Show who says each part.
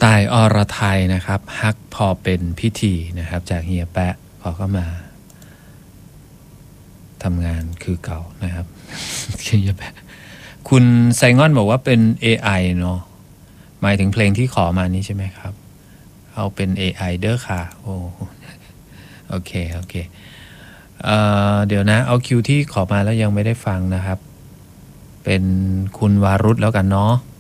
Speaker 1: ายอรไทยนะครับฮักพอเป็นพิธีนะครับจากเฮียแปะพอเข้ามาทำงานคือเก่านะครับเฮียแปะคุณไซงอนบอกว่าเป็น AI เนาะหมายถึงเพลงที่ขอมานี้ใช่ไหมครับเอาเป็น AI เด้อค่ะโอเคเดี๋ยวนะเอาคิวที่ขอมาแล้วยังไม่ได้ฟังนะครับเป็นคุณวารุธแล้วกันเนาะ